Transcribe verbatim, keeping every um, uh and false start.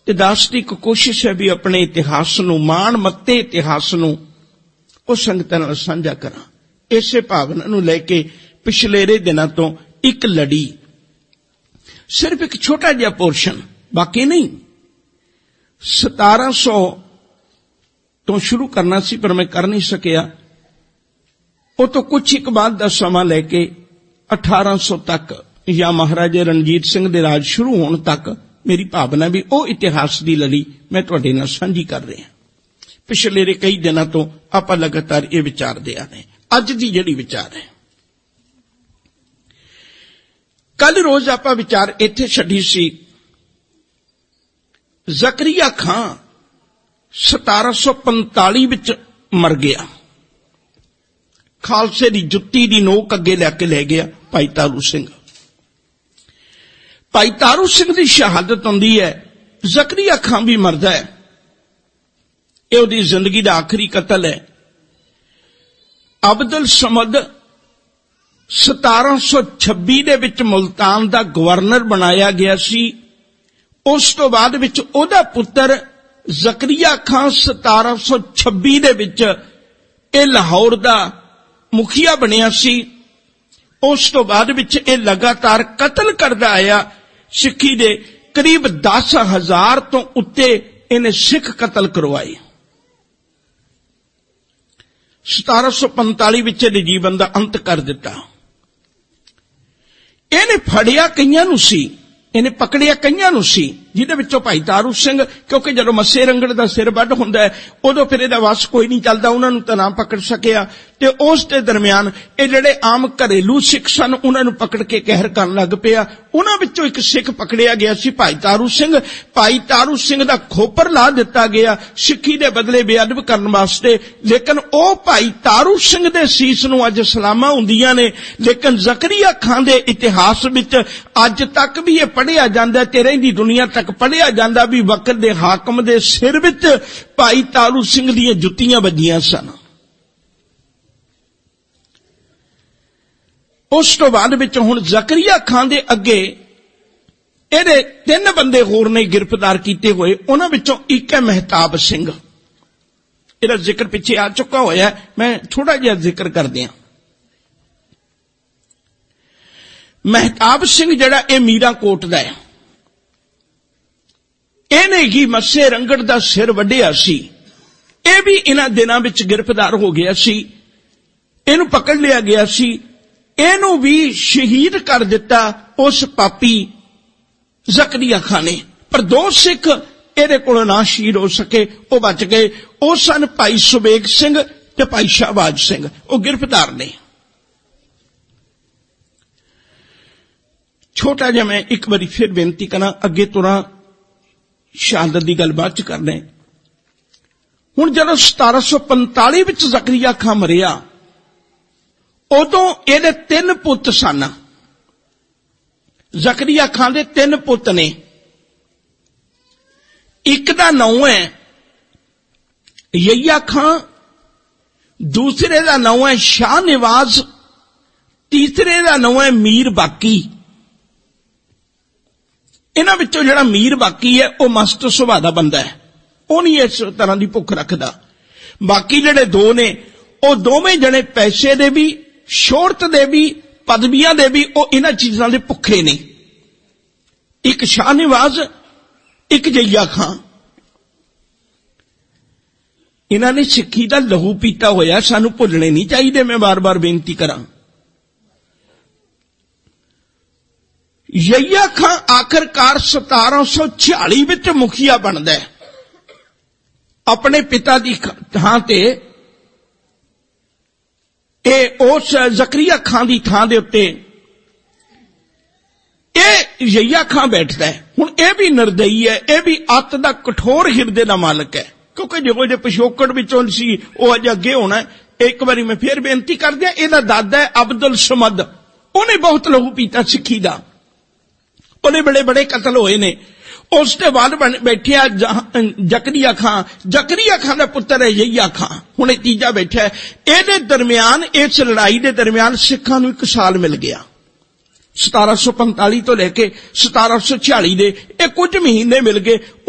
ਤੇ ਦਾਸ ਦੀ ਇੱਕ ਕੋਸ਼ਿਸ਼ ਹੈ ਵੀ ਆਪਣੇ ਇਤਿਹਾਸ ਨੂੰ, ਮਾਣ ਮੱਤੇ ਇਤਿਹਾਸ ਨੂੰ ਉਹ ਸੰਗਤਾਂ ਨਾਲ ਸਾਂਝਾ ਕਰਾਂ। ਇਸੇ ਭਾਵਨਾ ਨੂੰ ਲੈ ਕੇ ਪਿਛਲੇਰੇ ਦਿਨਾਂ ਤੋਂ ਇੱਕ ਲੜੀ, ਸਿਰਫ ਇੱਕ ਛੋਟਾ ਜਿਹਾ ਪੋਰਸ਼ਨ, ਬਾਕੀ ਨਹੀਂ, ਸਤਾਰਾਂ ਸੌ ਤੋਂ ਸ਼ੁਰੂ ਕਰਨਾ ਸੀ ਪਰ ਮੈਂ ਕਰ ਨਹੀਂ ਸਕਿਆ। ਉਹ ਤੋਂ ਕੁਛ ਇੱਕ ਬਾਅਦ ਦਾ ਸਮਾਂ ਲੈ ਕੇ ਅਠਾਰਾਂ ਸੌ ਤੱਕ ਜਾਂ ਮਹਾਰਾਜਾ ਰਣਜੀਤ ਸਿੰਘ ਦੇ ਰਾਜ ਸ਼ੁਰੂ ਹੋਣ ਤੱਕ ਮੇਰੀ ਭਾਵਨਾ ਵੀ ਉਹ ਇਤਿਹਾਸ ਦੀ ਲੜੀ ਮੈਂ ਤੁਹਾਡੇ ਨਾਲ ਸਾਂਝੀ ਕਰ ਰਿਹਾ। ਪਿਛਲੇ ਕਈ ਦਿਨਾਂ ਤੋਂ ਆਪਾਂ ਲਗਾਤਾਰ ਇਹ ਵਿਚਾਰਦੇ ਆ ਰਹੇ। ਅੱਜ ਦੀ ਜਿਹੜੀ ਵਿਚਾਰ ਹੈ, ਕੱਲ ਰੋਜ਼ ਆਪਾਂ ਵਿਚਾਰ ਇੱਥੇ ਛੱਡੀ ਸੀ, ਜ਼ਕਰੀਆ ਖਾਂ ਸਤਾਰਾਂ ਸੌ ਪੰਤਾਲੀ ਵਿੱਚ ਮਰ ਗਿਆ। ਖਾਲਸੇ ਦੀ ਜੁੱਤੀ ਦੀ ਨੋਕ ਅੱਗੇ ਲੈ ਕੇ ਲੈ ਗਿਆ ਭਾਈ ਤਾਰੂ ਸਿੰਘ। ਭਾਈ ਤਾਰੂ ਸਿੰਘ ਦੀ ਸ਼ਹਾਦਤ ਹੁੰਦੀ ਹੈ, ਜ਼ਕਰੀਆ ਖਾਂ ਵੀ ਮਰਦਾ ਹੈ। ਇਹ ਉਹਦੀ ਜ਼ਿੰਦਗੀ ਦਾ ਆਖਰੀ ਕਤਲ ਹੈ। ਅਬਦੁਲ ਸਮਦ ਸਤਾਰਾਂ ਸੌ ਛੱਬੀ ਦੇ ਵਿੱਚ ਮੁਲਤਾਨ ਦਾ ਗਵਰਨਰ ਬਣਾਇਆ ਗਿਆ ਸੀ। ਉਸ ਤੋਂ ਬਾਅਦ ਵਿੱਚ ਉਹਦਾ ਪੁੱਤਰ ਜ਼ਕਰੀਆ ਖਾਂ ਸਤਾਰਾਂ ਸੌ ਛੱਬੀ ਦੇ ਵਿੱਚ ਇਹ ਲਾਹੌਰ ਦਾ ਮੁਖੀਆ ਬਣਿਆ ਸੀ। ਉਸ ਤੋਂ ਬਾਅਦ ਵਿੱਚ ਇਹ ਲਗਾਤਾਰ ਕਤਲ ਕਰਦਾ ਆਇਆ। ਸਿੱਖੀ ਦੇ ਕਰੀਬ ਦਸ ਹਜ਼ਾਰ ਤੋਂ ਉੱਤੇ ਇਹਨੇ ਸਿੱਖ ਕਤਲ ਕਰਵਾਏ। ਸਤਾਰਾਂ ਸੌ ਪੰਤਾਲੀ ਵਿੱਚ ਇਹਦੇ ਜੀਵਨ ਦਾ ਅੰਤ ਕਰ ਦਿੱਤਾ। ਇਹਨੇ ਫੜਿਆ ਕਈਆਂ ਨੂੰ ਸੀ, ਇਹਨੇ ਪਕੜਿਆ ਕਈਆਂ ਨੂੰ ਸੀ, ਜਿਹਦੇ ਵਿੱਚੋਂ ਭਾਈ ਤਾਰੂ ਸਿੰਘ, ਕਿਉਂਕਿ ਜਦੋਂ ਮੱਸੇ ਰੰਗੜ ਦਾ ਸਿਰ ਵੱਢ ਹੁੰਦਾ ਹੈ ਉਦੋਂ ਫਿਰ ਇਹਦਾ ਵਸ ਕੋਈ ਨਹੀਂ ਚੱਲਦਾ, ਉਹਨਾਂ ਨੂੰ ਤਾਂ ਨਾ ਪਕੜ ਸਕਿਆ। ਤੇ ਉਸ ਦੇ ਦਰਮਿਆਨ ਇਹ ਜਿਹੜੇ ਆਮ ਘਰੇਲੂ ਸਿੱਖ ਸਨ ਉਹਨਾਂ ਨੂੰ ਪਕੜ ਕੇ ਕਹਿਰ ਕਰਨ ਲੱਗ ਪਿਆ। ਉਹਨਾਂ ਵਿੱਚੋਂ ਇੱਕ ਸਿੱਖ ਪਕੜਿਆ ਗਿਆ ਸੀ ਭਾਈ ਤਾਰੂ ਸਿੰਘ। ਭਾਈ ਤਾਰੂ ਸਿੰਘ ਦਾ ਖੋਪਰ ਲਾ ਦਿੱਤਾ ਗਿਆ ਸਿੱਖੀ ਦੇ ਬਦਲੇ ਬੇਅਦਬ ਕਰਨ ਵਾਸਤੇ, ਲੇਕਿਨ ਉਹ ਭਾਈ ਤਾਰੂ ਸਿੰਘ ਦੇ ਸੀਸ ਨੂੰ ਅੱਜ ਸਲਾਮਾਂ ਹੁੰਦੀਆਂ ਨੇ। ਲੇਕਿਨ ਜ਼ਕਰੀਆ ਖਾਂ ਦੇ ਇਤਿਹਾਸ ਵਿੱਚ ਅੱਜ ਤੱਕ ਵੀ ਇਹ ਪੜ੍ਹਿਆ ਜਾਂਦਾ ਤੇ ਰਹਿੰਦੀ ਦੁਨੀਆ ਤੱਕ ਪੜ੍ਹਿਆ ਜਾਂਦਾ ਵੀ ਵਕਤ ਦੇ ਹਾਕਮ ਦੇ ਸਿਰ ਵਿੱਚ ਭਾਈ ਤਾਰੂ ਸਿੰਘ ਦੀਆਂ ਜੁੱਤੀਆਂ ਵੱਜੀਆਂ ਸਨ। ਉਸ ਤੋਂ ਬਾਅਦ ਵਿੱਚ ਹੁਣ ਜ਼ਕਰੀਆ ਖਾਂ ਦੇ ਅੱਗੇ ਇਹਦੇ ਤਿੰਨ ਬੰਦੇ ਹੋਰ ਨੇ ਗ੍ਰਿਫਤਾਰ ਕੀਤੇ ਹੋਏ। ਉਹਨਾਂ ਵਿੱਚੋਂ ਇੱਕ ਹੈ ਮਹਿਤਾਬ ਸਿੰਘ। ਇਹਦਾ ਜ਼ਿਕਰ ਪਿੱਛੇ ਆ ਚੁੱਕਾ ਹੋਇਆ, ਮੈਂ ਥੋੜਾ ਜਿਹਾ ਜ਼ਿਕਰ ਕਰਦੇ ਹਾਂ। ਮਹਿਤਾਬ ਸਿੰਘ ਜਿਹੜਾ ਇਹ ਮੀਰਾਂਕੋਟ ਦਾ ਹੈ, ਇਹਨੇ ਹੀ ਮੱਸੇ ਰੰਗੜ ਦਾ ਸਿਰ ਵੱਢਿਆ ਸੀ। ਇਹ ਵੀ ਇਹਨਾਂ ਦਿਨਾਂ ਵਿੱਚ ਗ੍ਰਿਫਤਾਰ ਹੋ ਗਿਆ ਸੀ। ਇਹਨੂੰ ਪਕੜ ਲਿਆ ਗਿਆ ਸੀ। ਇਹਨੂੰ ਵੀ ਸ਼ਹੀਦ ਕਰ ਦਿੱਤਾ ਉਸ ਪਾਪੀ ਜ਼ਕਰੀਆ ਖਾਂ ਨੇ। ਪਰ ਦੋ ਸਿੱਖ ਇਹਦੇ ਕੋਲੋਂ ਨਾ ਸ਼ਹੀਦ ਹੋ ਸਕੇ, ਉਹ ਬਚ ਗਏ। ਉਹ ਸਨ ਭਾਈ ਸੁਬੇਗ ਸਿੰਘ ਤੇ ਭਾਈ ਸ਼ਾਹਬਾਜ਼ ਸਿੰਘ, ਉਹ ਗ੍ਰਿਫਤਾਰ ਨੇ। ਛੋਟਾ ਜਿਹਾ ਮੈਂ ਇੱਕ ਵਾਰੀ ਫਿਰ ਬੇਨਤੀ ਕਰਾਂ, ਅੱਗੇ ਤੁਰਾਂ, ਸ਼ਹਾਦਤ ਦੀ ਗੱਲ ਬਾਅਦ ਚ ਕਰਨੇ। ਹੁਣ ਜਦੋਂ ਸਤਾਰਾਂ ਸੌ ਪੰਤਾਲੀ ਵਿੱਚ ਜ਼ਕਰੀਆ ਖਾਂ ਮਰਿਆ, ਉਦੋਂ ਇਹਦੇ ਤਿੰਨ ਪੁੱਤ ਸਨ। ਜ਼ਕਰੀਆ ਖਾਂ ਦੇ ਤਿੰਨ ਪੁੱਤ ਨੇ। ਇੱਕ ਦਾ ਨਾਮ ਹੈ ਯਹੀਆ ਖਾਂ, ਦੂਸਰੇ ਦਾ ਨਾਮ ਹੈ ਸ਼ਾਹ ਨਿਵਾਜ਼, ਤੀਸਰੇ ਦਾ ਨਾਮ ਹੈ ਮੀਰ ਬਾਕੀ। ਇਹਨਾਂ ਵਿੱਚੋਂ ਜਿਹੜਾ ਮੀਰ ਬਾਕੀ ਹੈ ਉਹ ਮਸਤ ਸੁਭਾਅ ਦਾ ਬੰਦਾ ਹੈ, ਉਹ ਨਹੀਂ ਇਸ ਤਰ੍ਹਾਂ ਦੀ ਭੁੱਖ ਰੱਖਦਾ। ਬਾਕੀ ਜਿਹੜੇ ਦੋ ਨੇ ਉਹ ਦੋਵੇਂ ਜਣੇ ਪੈਸੇ ਦੇ ਵੀ, ਸ਼ੋਹਰਤ ਦੇ ਵੀ, ਪਦਵੀਆਂ ਦੇ ਵੀ, ਉਹ ਇਹਨਾਂ ਚੀਜ਼ਾਂ ਦੇ ਭੁੱਖੇ ਨੇ। ਇੱਕ ਸ਼ਾਹ ਨਿਵਾਜ਼, ਇੱਕ ਯਹੀਆ ਖਾਂ। ਇਹਨਾਂ ਨੇ ਸਿੱਖੀ ਦਾ ਲਹੂ ਪੀਤਾ ਹੋਇਆ, ਸਾਨੂੰ ਭੁੱਲਣੇ ਨਹੀਂ ਚਾਹੀਦੇ। ਮੈਂ ਬਾਰ-ਬਾਰ ਬੇਨਤੀ ਕਰਾਂ। ਯਹੀਆ ਖਾਂ ਆਖਰਕਾਰ ਸਤਾਰਾਂ ਸੌ ਛਿਆਲੀ ਵਿੱਚ ਮੁਖੀਆ ਬਣਦਾ ਹੈ। ਆਪਣੇ ਪਿਤਾ ਦੀ ਥਾਂ ਤੇ ਇਹ ਉਸ ਜ਼ਕਰੀਆ ਖਾਂ ਦੀ ਥਾਂ ਦੇ ਉੱਤੇ ਇਹ ਯਹੀਆ ਖਾਂ ਬੈਠਦਾ ਹੈ। ਹੁਣ ਇਹ ਵੀ ਨਿਰਦਈ ਹੈ, ਇਹ ਵੀ ਅੱਤ ਦਾ ਕਠੋਰ ਹਿਰਦੇ ਦਾ ਮਾਲਕ ਹੈ, ਕਿਉਂਕਿ ਜਿਹੋ ਜਿਹੇ ਪਿਛੋਕੜ ਵਿੱਚੋਂ ਸੀ ਉਹ ਅਜੇ ਅੱਗੇ ਹੋਣਾ। ਇੱਕ ਵਾਰੀ ਮੈਂ ਫਿਰ ਬੇਨਤੀ ਕਰ ਦਿਆਂ, ਇਹਦਾ ਦਾਦਾ ਹੈ ਅਬਦੁਲ ਸਮਦ, ਉਹਨੇ ਬਹੁਤ ਲਹੂ ਪੀਤਾ ਸਿੱਖੀ ਦਾ, ਉਹਦੇ ਬੜੇ ਬੜੇ ਕਤਲ ਹੋਏ ਨੇ। ਉਸ ਤੋਂ ਬਾਅਦ ਬੈਠਿਆ ਜ਼ਕਰੀਆ ਖਾਂ। ਜ਼ਕਰੀਆ ਖਾਂ ਦਾ ਪੁੱਤਰ ਹੈ ਯਹੀਆ ਖਾਂ। ਹੁਣ ਇਹ ਤੀਜਾ ਬੈਠਾ ਹੈ। ਇਹਦੇ ਦਰਮਿਆਨ, ਇਸ ਲੜਾਈ ਦੇ ਦਰਮਿਆਨ ਸਿੱਖਾਂ ਨੂੰ ਇੱਕ ਸਾਲ ਮਿਲ ਗਿਆ। ਸਤਾਰਾਂ ਸੌ ਪੰਤਾਲੀ ਤੋਂ ਲੈ ਕੇ ਸਤਾਰਾਂ ਸੌ ਛਿਆਲੀ ਦੇ ਇਹ ਕੁਝ ਮਹੀਨੇ ਮਿਲ ਗਏ।